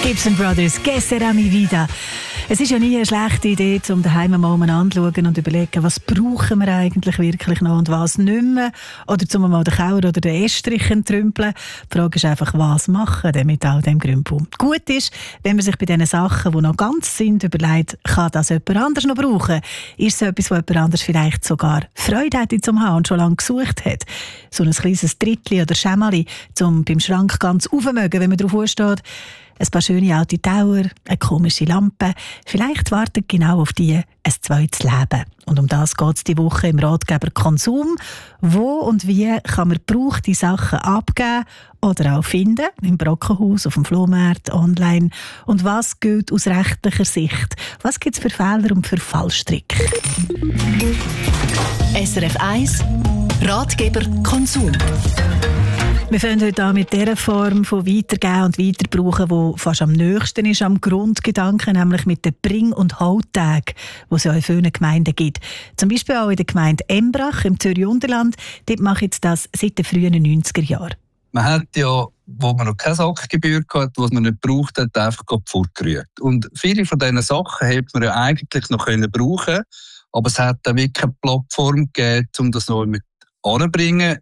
Gibson Brothers, Que será mi vida. Es ist ja nie eine schlechte Idee, um daheim mal anzuschauen und überlegen, was brauchen wir eigentlich wirklich noch und was nicht mehr. Oder zum mal den Kauer oder den Estrich entrümpeln. Die Frage ist einfach, was machen denn mit all dem Grümpel? Gut ist, wenn man sich bei diesen Sachen, die noch ganz sind, überlegt, kann das jemand anders noch brauchen? Ist es etwas, wo jemand anders vielleicht sogar Freude hätte zum Haben und schon lange gesucht hat? So ein kleines Trittli oder Schämmerli, um beim Schrank ganz aufzumögen, wenn man drauf steht. Ein paar schöne alte Tauer, eine komische Lampe. Vielleicht wartet genau auf die ein zweites Leben. Und um das geht es diese Woche im Ratgeber Konsum. Wo und wie kann man gebrauchte Sachen abgeben oder auch finden? Im Brockenhaus, auf dem Flohmarkt, online. Und was gilt aus rechtlicher Sicht? Was gibt es für Fehler und für Fallstricke? SRF 1 Ratgeber Konsum. Wir fangen heute an mit der Form von Weitergeben und Weiterbrauchen, die fast am nächsten ist am Grundgedanken, nämlich mit den Bring- und Hautagen, die es ja in vielen Gemeinden gibt. Zum Beispiel auch in der Gemeinde Embrach im Zürich-Unterland. Dort mache ich das seit den frühen 90er Jahren. Man hat ja, wo man noch keine Sackgebühr hatte, was man nicht braucht hat, einfach fortgerührt. Und viele von diesen Sachen hätte man ja eigentlich noch brauchen können, aber es hat dann wirklich keine Plattform gegeben, um das noch mit anzubringen.